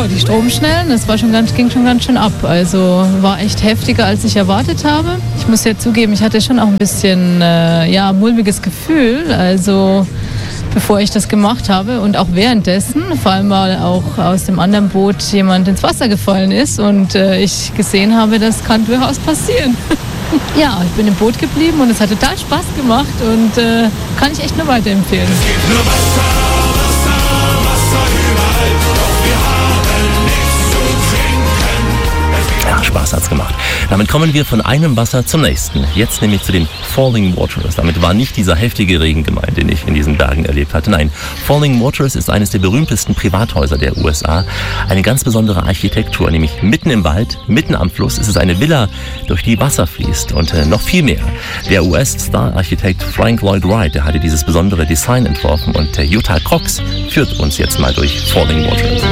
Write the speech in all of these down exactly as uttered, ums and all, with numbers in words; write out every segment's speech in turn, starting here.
Ja, die Stromschnellen, das war schon ganz, ging schon ganz schön ab. Also war echt heftiger, als ich erwartet habe. Ich muss ja zugeben, ich hatte schon auch ein bisschen äh, ja, mulmiges Gefühl, also bevor ich das gemacht habe und auch währenddessen, vor allem weil auch aus dem anderen Boot jemand ins Wasser gefallen ist und äh, ich gesehen habe, das kann durchaus passieren. Ja, ich bin im Boot geblieben und es hat total Spaß gemacht und äh, kann ich echt nur weiterempfehlen. Es gibt nur Wasser, Wasser, Wasser überall, doch wir haben nichts zu trinken. Ja, Spaß hat's gemacht. Damit kommen wir von einem Wasser zum nächsten. Jetzt nämlich zu den Falling Waters. Damit war nicht dieser heftige Regen gemeint, den ich in diesen Bergen erlebt hatte. Nein, Falling Waters ist eines der berühmtesten Privathäuser der U S A. Eine ganz besondere Architektur, nämlich mitten im Wald, mitten am Fluss. Es ist eine Villa, durch die Wasser fließt und äh, noch viel mehr. Der U S-Star-Architekt Frank Lloyd Wright, der hatte dieses besondere Design entworfen und äh, Jutta Cox führt uns jetzt mal durch Falling Waters.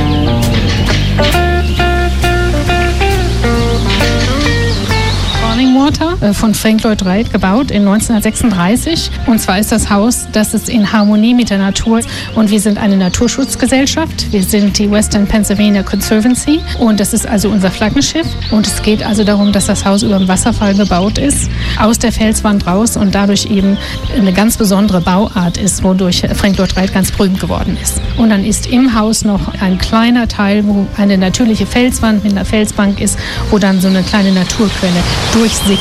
Water von Frank Lloyd Wright gebaut in neunzehnhundertsechsunddreißig. Und zwar ist das Haus, das ist in Harmonie mit der Natur. Und wir sind eine Naturschutzgesellschaft. Wir sind die Western Pennsylvania Conservancy. Und das ist also unser Flaggschiff. Und es geht also darum, dass das Haus über dem Wasserfall gebaut ist, aus der Felswand raus und dadurch eben eine ganz besondere Bauart ist, wodurch Frank Lloyd Wright ganz berühmt geworden ist. Und dann ist im Haus noch ein kleiner Teil, wo eine natürliche Felswand mit einer Felsbank ist, wo dann so eine kleine Naturquelle durchsickert.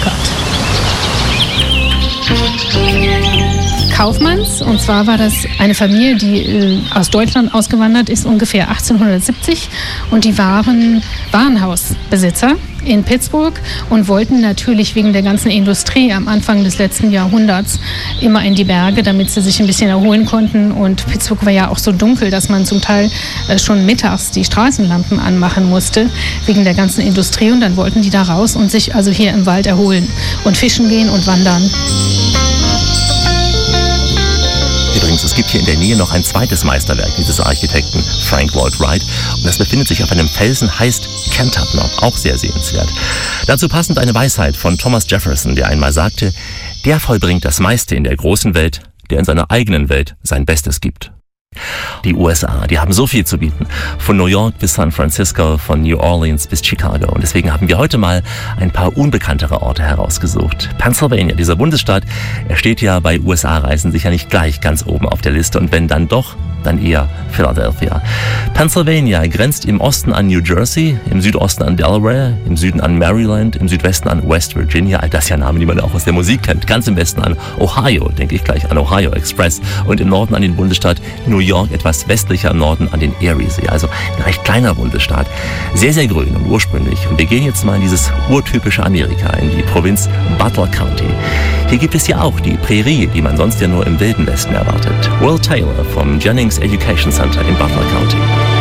Kaufmanns, und zwar war das eine Familie, die äh, aus Deutschland ausgewandert ist, ungefähr achtzehnhundertsiebzig, und die waren Warenhausbesitzer in Pittsburgh und wollten natürlich wegen der ganzen Industrie am Anfang des letzten Jahrhunderts immer in die Berge, damit sie sich ein bisschen erholen konnten. Und Pittsburgh war ja auch so dunkel, dass man zum Teil äh, schon mittags die Straßenlampen anmachen musste, wegen der ganzen Industrie. Und dann wollten die da raus und sich also hier im Wald erholen und fischen gehen und wandern. Übrigens, es gibt hier in der Nähe noch ein zweites Meisterwerk dieses Architekten Frank Lloyd Wright. Und das befindet sich auf einem Felsen, heißt Kentuck Knob, auch sehr sehenswert. Dazu passend eine Weisheit von Thomas Jefferson, der einmal sagte: Der vollbringt das meiste in der großen Welt, der in seiner eigenen Welt sein Bestes gibt. Die U S A, die haben so viel zu bieten. Von New York bis San Francisco, von New Orleans bis Chicago. Und deswegen haben wir heute mal ein paar unbekanntere Orte herausgesucht. Pennsylvania, dieser Bundesstaat, er steht ja bei U S A-Reisen sicher nicht gleich ganz oben auf der Liste. Und wenn dann doch, dann eher Philadelphia. Pennsylvania grenzt im Osten an New Jersey, im Südosten an Delaware, im Süden an Maryland, im Südwesten an West Virginia. All das ja Namen, die man auch aus der Musik kennt. Ganz im Westen an Ohio, denke ich gleich an Ohio Express. Und im Norden an den Bundesstaat New York, etwas westlicher im Norden an den Eriesee. Also ein recht kleiner Bundesstaat. Sehr, sehr grün und ursprünglich. Und wir gehen jetzt mal in dieses urtypische Amerika, in die Provinz Butler County. Hier gibt es ja auch die Prärie, die man sonst ja nur im Wilden Westen erwartet. Will Taylor vom Jennings Education Center in Butler County.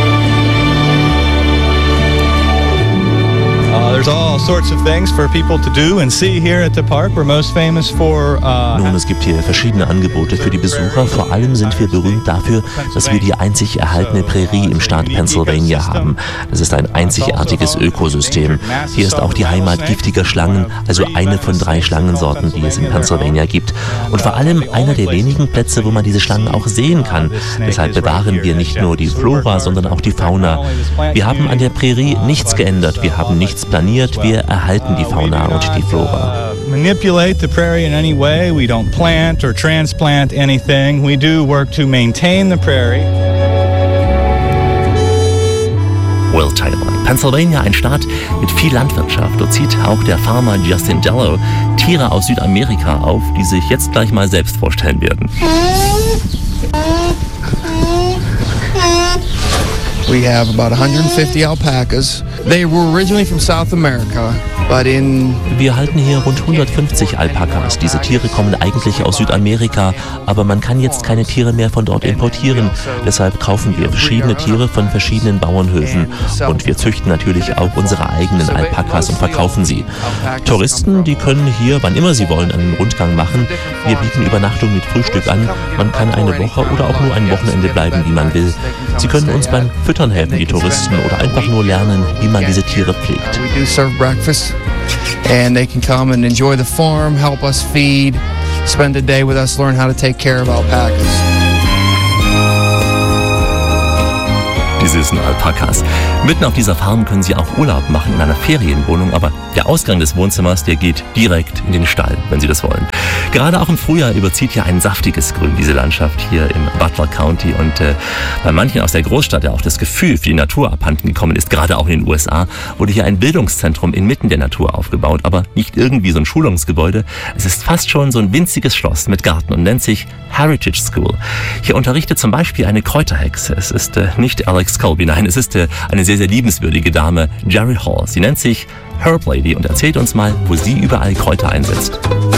Uh, there's all sorts of things for people to do and see here at the park. We're most famous for uh, Nun, es gibt hier verschiedene Angebote für die Besucher. Vor allem sind wir berühmt dafür, dass wir die einzig erhaltene Prärie im Staat Pennsylvania haben. Es ist ein einzigartiges Ökosystem. Hier ist auch die Heimat giftiger Schlangen, also eine von drei Schlangensorten, die es in Pennsylvania gibt. Und vor allem einer der wenigen Plätze, wo man diese Schlangen auch sehen kann. Deshalb bewahren wir nicht nur die Flora, sondern auch die Fauna. Wir haben an der Prärie nichts geändert. Wir haben nichts planiert, wir erhalten die Fauna und die Flora. Manipulate the prairie in any way. We don't plant or transplant anything. We do work to maintain the prairie. Will Taylor. Pennsylvania, ein Staat mit viel Landwirtschaft. Dort zieht auch der Farmer Justin Dello Tiere aus Südamerika auf, die sich jetzt gleich mal selbst vorstellen werden. We have about one hundred fifty alpacas. They were originally from South America, but in... Wir halten hier rund hundertfünfzig Alpakas. Diese Tiere kommen eigentlich aus Südamerika, aber man kann jetzt keine Tiere mehr von dort importieren. Deshalb kaufen wir verschiedene Tiere von verschiedenen Bauernhöfen. Und wir züchten natürlich auch unsere eigenen Alpakas und verkaufen sie. Touristen, die können hier, wann immer sie wollen, einen Rundgang machen. Wir bieten Übernachtung mit Frühstück an. Man kann eine Woche oder auch nur ein Wochenende bleiben, wie man will. Sie können uns beim Füttern helfen, die Touristen, oder einfach nur lernen, wie man diese Tiere pflegt. We do serve breakfast and they can come and enjoy the farm, help us feed, spend a day with us, learn how to take care of alpacas. süßen Alpakas. Mitten auf dieser Farm können Sie auch Urlaub machen in einer Ferienwohnung, aber der Ausgang des Wohnzimmers, der geht direkt in den Stall, wenn Sie das wollen. Gerade auch im Frühjahr überzieht ja ein saftiges Grün diese Landschaft hier im Butler County und äh, bei manchen aus der Großstadt ja auch das Gefühl für die Natur abhanden gekommen ist. Gerade auch in den U S A wurde hier ein Bildungszentrum inmitten der Natur aufgebaut, aber nicht irgendwie so ein Schulungsgebäude. Es ist fast schon so ein winziges Schloss mit Garten und nennt sich Heritage School. Hier unterrichtet zum Beispiel eine Kräuterhexe. Es ist äh, nicht Alex Colby, nein, es ist äh, eine sehr, sehr liebenswürdige Dame, Jerry Hall. Sie nennt sich Herb Lady und erzählt uns mal, wo sie überall Kräuter einsetzt.